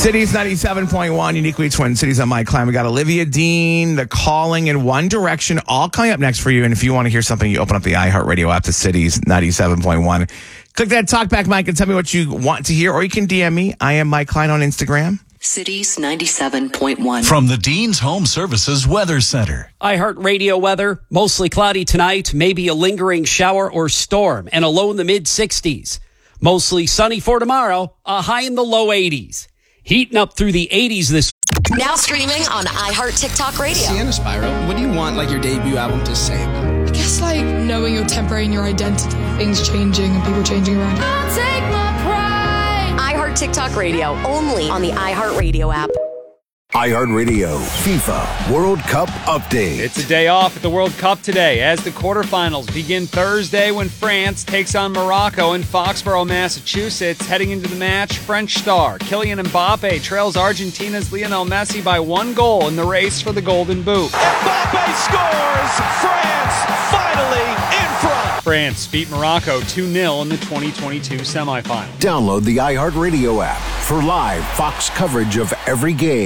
Cities 97.1, uniquely Twin Cities. I'm Mike Klein. We got Olivia Dean, The Calling, and One Direction all coming up next for you. And if you want to hear something, you open up the iHeartRadio app to Cities 97.1. Click that Talkback Mike and tell me what you want to hear, or you can DM me. I am Mike Klein on Instagram. Cities 97.1. From the Dean's Home Services Weather Center. iHeartRadio weather, mostly cloudy tonight, maybe a lingering shower or storm, and a low in the mid-60s. Mostly sunny for tomorrow, a high in the low 80s. Heating up through the 80s this Now streaming on iHeart TikTok Radio. Sienna Spiral, what do you want your debut album to say about it? I guess knowing your temporary and your identity, things changing and people changing around. I'll take my pride. iHeart TikTok Radio, only on the iHeart Radio app. iHeartRadio FIFA World Cup update. It's a day off at the World Cup today as the quarterfinals begin Thursday when France takes on Morocco in Foxborough, Massachusetts. Heading into the match, French star Kylian Mbappe trails Argentina's Lionel Messi by 1 goal in the race for the Golden Boot. Mbappe scores! France finally in front! France beat Morocco 2-0 in the 2022 semifinal. Download the iHeartRadio app for live Fox coverage of every game.